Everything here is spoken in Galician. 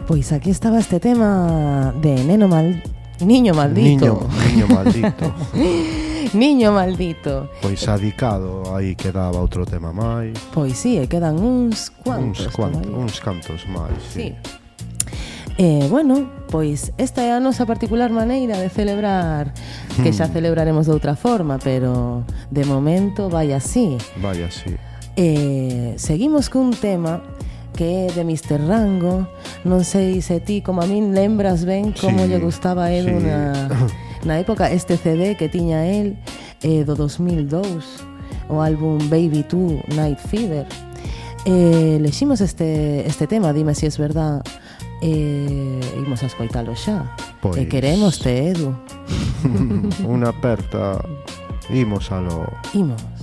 Pois aquí estaba este tema de Niño Maldito. Niño Maldito. Niño Maldito. Pois adicado, aí quedaba outro tema máis. Pois sí, quedan uns cuantos. Uns cantos máis, sí. Bueno, pois esta é a nosa particular maneira de celebrar, que xa celebraremos de outra forma, pero de momento vai así. Vai así. Seguimos cun tema que é de Mr. Rango. Non sei se ti, como a min, lembras ben como lle gustaba a él na época este CD que tiña él do 2002, o álbum Baby 2 Night Fever. Leximos este tema, dime si es verdad. Imos a escoitalo xa. Pois... queremos te, Edu. Unha aperta. Imos. Imos.